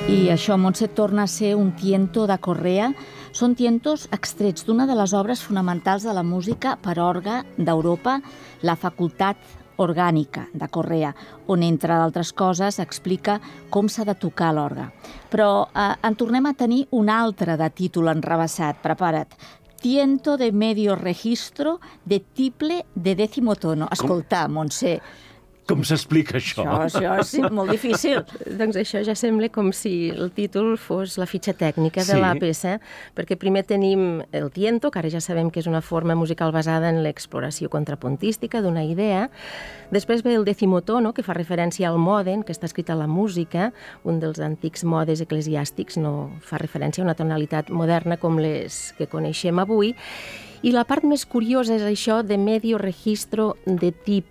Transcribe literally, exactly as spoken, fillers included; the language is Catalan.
I això, Montse, torna a ser un tiento de Correa. Són tientos extrets d'una de les obres fonamentals de la música per orgue d'Europa, la Facultat Orgànica de Correa, on, entre d'altres coses, explica com s'ha de tocar l'orgue. Però eh, en tornem a tenir un altre de títol enrevessat. Prepara't. Tiento de medio registro de tiple de décimo tono. Escolta, Montse, com s'explica això? Això, això és molt difícil. Doncs això ja sembla com si el títol fos la fitxa tècnica de Sí. la peça, perquè primer tenim el tiento, que ara ja sabem que és una forma musical basada en l'exploració contrapuntística d'una idea. Després ve el decimotono, que fa referència al moden, que està escrit a la música, un dels antics modes eclesiàstics, no fa referència a una tonalitat moderna com les que coneixem avui. I la part més curiosa és això de medio registro de tip,